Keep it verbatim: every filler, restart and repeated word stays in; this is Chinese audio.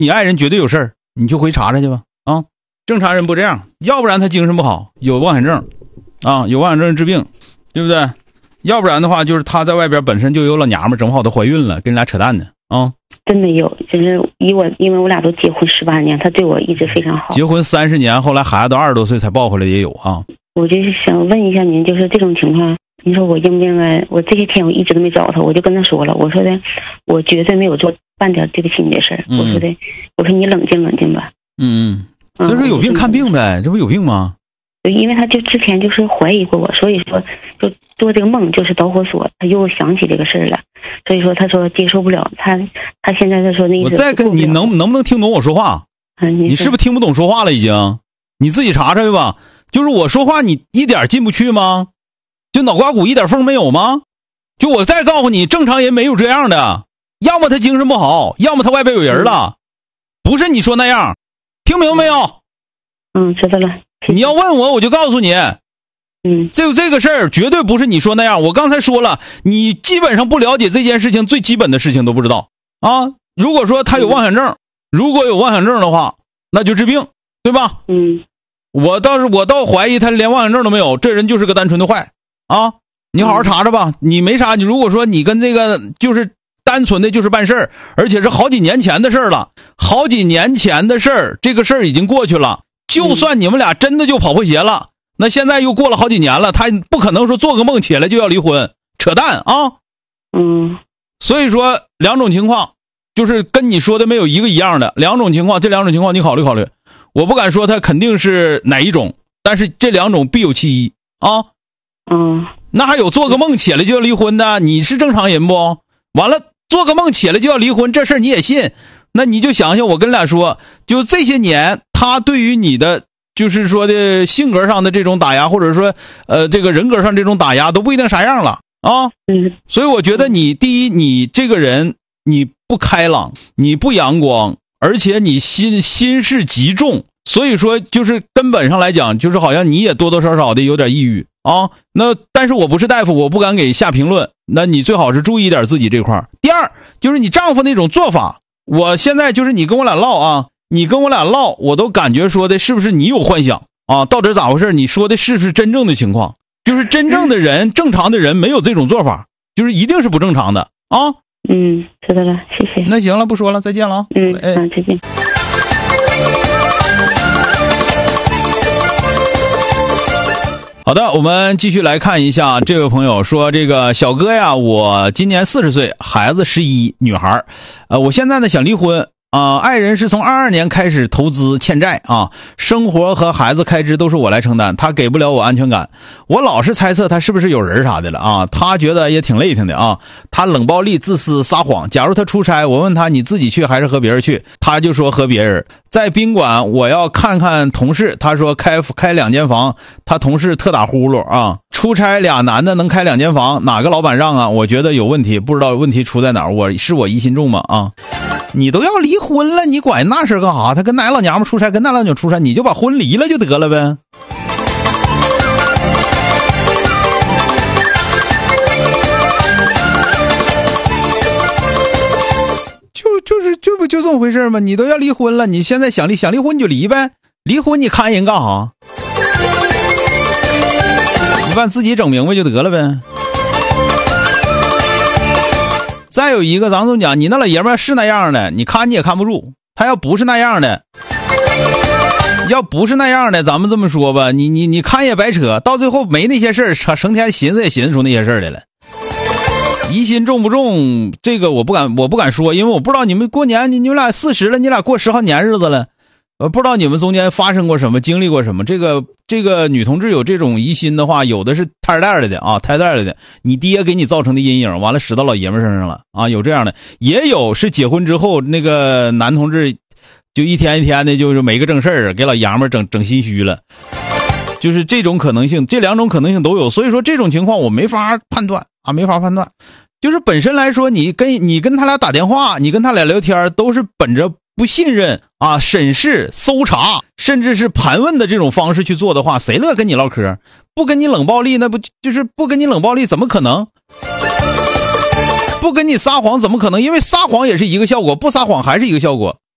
你爱人绝对有事儿，你就回查查去吧。啊，正常人不这样，要不然他精神不好，有妄想症，啊，有妄想症治病，对不对？要不然的话，就是他在外边本身就有老娘们，整不好都怀孕了，跟你俩扯淡呢。啊， 真没有，就是以我，因为我俩都结婚十八年，他对我一直非常好。 结婚三十年，后来孩子都二十多岁才抱回来也有啊。 我就是想问一下您，就是这种情况，您说我应不应该？我这些天我一直都没找他，我就跟他说了，我说的，我绝对没有做半点对不起你的事儿。嗯、我说的，我说你冷静冷静吧。 嗯嗯，所以说有病看病呗，这不有病吗？ 因为他就之前就是怀疑过我，所以说就做这个梦就是导火索，他又想起这个事儿了，所以说他说接受不了，他他现在在说那个。 我再跟你能能不能听懂我说话？ 嗯， 你是不是听不懂说话了？已经，你自己查查去吧。就是我说话你一点进不去吗？就脑瓜骨一点缝没有吗？就我再告诉你，正常人没有这样的，要么他精神不好，要么他外边有人了，不是你说那样，听明白没有？ 嗯，知道了。 你要问我，我就告诉你， 嗯， 这这个事儿绝对不是你说那样。我刚才说了，你基本上不了解这件事情，最基本的事情都不知道啊。如果说他有妄想症，如果有妄想症的话，那就治病，对吧？ 嗯， 我倒是我倒怀疑他连妄想症都没有，这人就是个单纯的坏啊。你好好查查吧，你没啥。你如果说你跟这个就是单纯的就是办事儿，而且是好几年前的事儿了，好几年前的事儿，这个事儿已经过去了。就算你们俩真的就跑破鞋了，那现在又过了好几年了，他不可能说做个梦起来就要离婚，扯淡啊！ 嗯， 所以说两种情况，就是跟你说的没有一个一样的两种情况，这两种情况你考虑考虑。我不敢说他肯定是哪一种，但是这两种必有其一啊。 嗯， 那还有做个梦起来就要离婚的，你是正常人不？完了，做个梦起来就要离婚，这事儿你也信？那你就想想，我跟俩说，就这些年他对于你的就是说的性格上的这种打压，或者说呃这个人格上这种打压都不一定啥样了啊。 嗯， 所以我觉得你第一，你这个人你不开朗，你不阳光，而且你心心事极重，所以说就是根本上来讲，就是好像你也多多少少的有点抑郁啊。那但是我不是大夫，我不敢给下评论，那你最好是注意点自己这块。第二，就是你丈夫那种做法，我现在就是你跟我俩唠啊，你跟我俩唠，我都感觉说的是不是你有幻想啊？到底咋回事？你说的是不是真正的情况？就是真正的人，正常的人没有这种做法，就是一定是不正常的啊。 嗯，知道了，谢谢。 那行了，不说了，再见了。 嗯，哎，嗯，再见。 好的，我们继续来看一下，这位朋友说，这个小哥呀，我今年四十岁，孩子十一，女孩，呃，我现在呢想离婚啊、呃，爱人是从二二年开始投资欠债啊，生活和孩子开支都是我来承担，他给不了我安全感，我老是猜测他是不是有人啥的了啊，他觉得也挺累挺的啊，他冷暴力、自私、撒谎。假如他出差，我问他你自己去还是和别人去，他就说和别人。在宾馆我要看看同事，他说开开两间房，他同事特打呼噜啊。出差俩男的能开两间房，哪个老板让啊？我觉得有问题，不知道问题出在哪儿，我是我疑心重吗啊？你都要离婚了，你管那事干啥？他跟哪老娘们出差，跟那老娘出差，你就把婚离了就得了呗。就就是就不就这么回事吗？你都要离婚了，你现在想离想离婚你就离呗，离婚你看人干啥？你把自己整明白就得了呗。再有一个，咱总讲，你那老爷们是那样的，你看你也看不住。他要不是那样的，要不是那样的，咱们这么说吧，你你你看也白扯，到最后没那些事儿，成天寻思也寻思出那些事儿来了。疑心重不重？这个我不敢，我不敢说，因为我不知道你们过年，你你们俩四十了，你俩过十好年日子了。呃，不知道你们中间发生过什么，经历过什么。这个这个女同志有这种疑心的话，有的是胎带来的啊，胎带来的，你爹给你造成的阴影，完了使到老爷们身上了啊，有这样的，也有是结婚之后那个男同志就一天一天的，就是没个正事儿，给老爷们整整心虚了，就是这种可能性，这两种可能性都有。所以说这种情况我没法判断啊，没法判断。就是本身来说，你跟你跟他俩打电话，你跟他俩聊天，都是本着不信任啊、审视、搜查，甚至是盘问的这种方式去做的话，谁乐跟你唠嗑？不跟你冷暴力，那不就是不跟你冷暴力？怎么可能？不跟你撒谎怎么可能？因为撒谎也是一个效果，不撒谎还是一个效果。